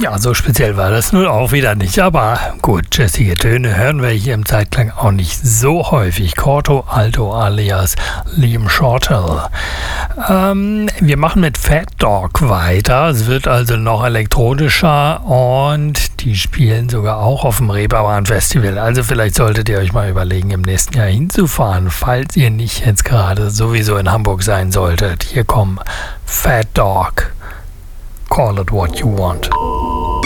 Ja, so speziell war das nun auch wieder nicht, aber gut, jazzige Töne hören wir hier im Zeitklang auch nicht so häufig. Corto Alto alias Liam Shortall. Wir machen mit Fat Dog weiter, es wird also noch elektronischer und die spielen sogar auch auf dem Reeperbahn Festival. Also vielleicht solltet ihr euch mal überlegen, im nächsten Jahr hinzufahren, falls ihr nicht jetzt gerade sowieso in Hamburg sein solltet. Hier kommen Fat Dog. Call it what you want.